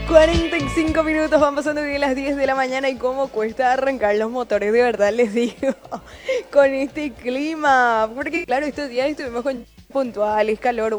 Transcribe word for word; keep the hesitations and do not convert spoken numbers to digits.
cuarenta y cinco minutos van pasando de las diez de la mañana y cómo cuesta arrancar los motores, de verdad les digo, con este clima. Porque claro, estos días estuvimos con puntuales, calor.